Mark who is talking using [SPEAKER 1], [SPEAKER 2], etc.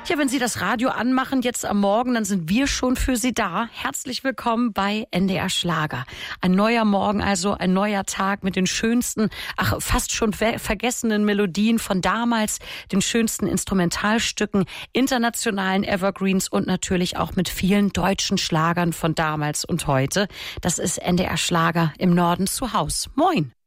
[SPEAKER 1] Ja, wenn Sie das Radio anmachen jetzt am Morgen, dann sind wir schon für Sie da. Herzlich willkommen bei NDR Schlager. Ein neuer Morgen, also ein neuer Tag mit den schönsten, fast schon vergessenen Melodien von damals, den schönsten Instrumentalstücken, internationalen Evergreens und natürlich auch mit vielen deutschen Schlagern von damals und heute. Das ist NDR Schlager im Norden zu Haus. Moin!